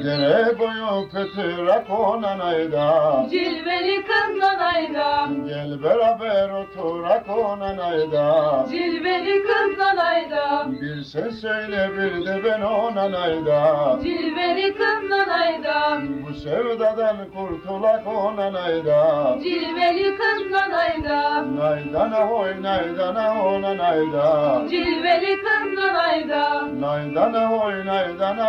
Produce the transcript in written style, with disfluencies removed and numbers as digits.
Dere boyu kıtıra konan ayda, Cilveli kız nanayda, gel beraber oturak konan ayda. cilveli kız nanayda, Bir sen söyle bir de ben ona nayda. cilveli kız nanayda, Bu sevdadan kurtulak ona nayda. cilveli kız nanayda, Naydana hoy naydana ona nayda. cilveli kız nanayda. Naydana hoy naydana